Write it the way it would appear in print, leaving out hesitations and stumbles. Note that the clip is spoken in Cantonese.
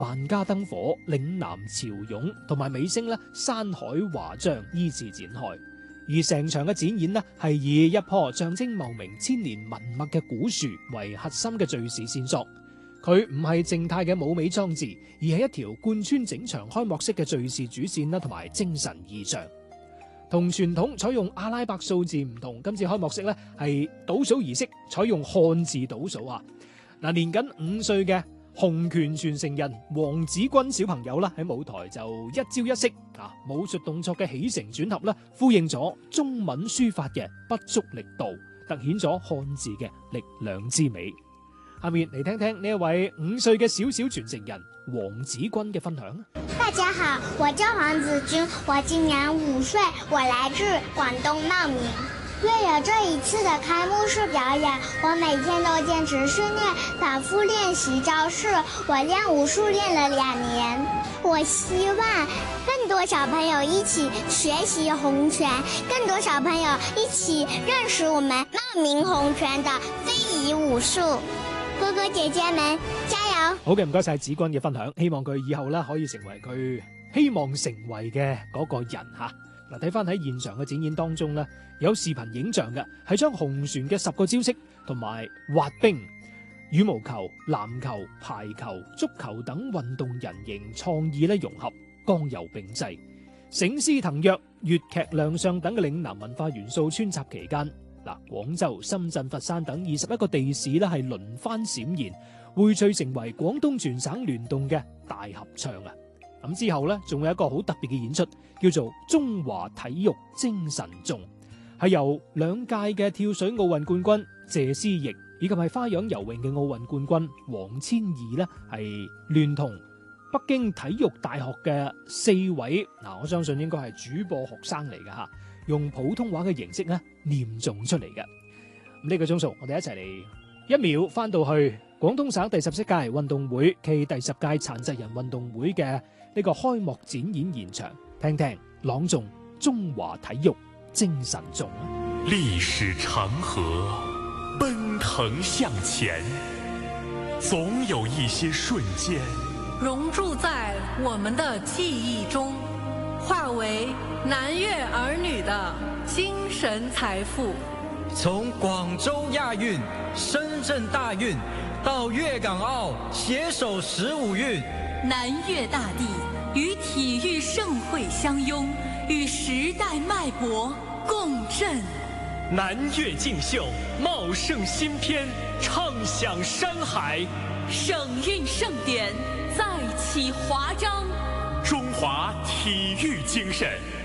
萬家燈火、嶺南潮湧同埋尾聲咧山海華章依次展開。而成場嘅展演呢，係以一棵象徵茂名千年文脈嘅古樹為核心嘅敘事線索。佢唔係靜態嘅舞美裝置，而係一條貫穿整場開幕式嘅敘事主線啦，同埋精神意象。同傳統採用阿拉伯數字唔同，今次開幕式咧係倒數儀式採用漢字倒數啊！嗱，年僅5歲嘅洪拳傳承人黃子君小朋友啦，喺舞台就一招一式啊，武術動作嘅起承轉合啦，呼應咗中文書法嘅不足力度，凸顯咗漢字嘅力量之美。下面嚟聽聽呢一位5歲嘅小小傳承人黃子君嘅分享。 大家好，我叫黃子君，我今年5歲，我來自廣東茂名。為了這一次的開幕式表演，我每天都堅持訓練，反覆練習招式。我練武術練了2年。我希望更多小朋友一起學習洪拳，更多小朋友一起認識我們茂名洪拳的非遺武術。哥哥姐姐們加油！ 好嘅，唔該晒子君嘅分享，希望佢以後咧可以成為佢希望成為嘅嗰個人吓。嗱，睇翻喺現場嘅展演當中咧，有視頻影像嘅，係將洪拳嘅10個招式同埋滑冰、羽毛球、籃球、排球、足球等運動人形創意咧融合，剛柔並濟，醒獅騰躍、粵劇亮相等嘅嶺南文化元素穿插期間。嗱，廣州、深圳、佛山等21個地市咧係輪番閃現，匯聚成為廣東全省聯動嘅大合唱啊！咁之後咧，仲有一個好特別嘅演出，叫做中華體育精神頌，係由2屆嘅跳水奧運冠軍謝思埸以及係花樣游泳嘅奧運冠軍黃千儀咧，係聯同北京體育大學嘅4位，我相信應該係主播學生嚟嘅吓，用普通話嘅形式咧念誦出嚟嘅。咁呢個鐘數，我哋一齊嚟1秒翻到去廣東省第17屆運動會暨第10屆殘疾人運動會嘅呢個開幕展演現場，聽聽朗誦中華體育精神頌。 歷史長河奔騰向前，總有一些瞬間融入在我們的記憶中，化為南粵兒女的精神財富。 從廣州亞運、深圳大運到粵港澳攜手15運， 南粵大地與體育盛會相擁，與時代脈搏共振。 南粵競秀，茂盛新篇，唱響山海。 省運盛典，再起華章。 中華體育精神。